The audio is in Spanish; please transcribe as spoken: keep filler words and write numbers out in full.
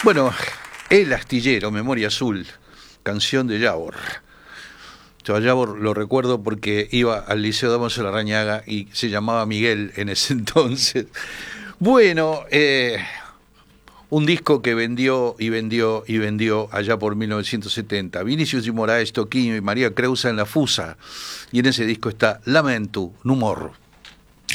Bueno, El Astillero, Memoria Azul, canción de Yavor. Yo a Yavor lo recuerdo porque iba al Liceo Damos de Larrañaga y se llamaba Miguel en ese entonces. Bueno, eh, un disco que vendió y vendió y vendió allá por mil novecientos setenta. Vinicius de Moraes, Toquinho y María Creusa en la Fusa. Y en ese disco está Lamento, no morro.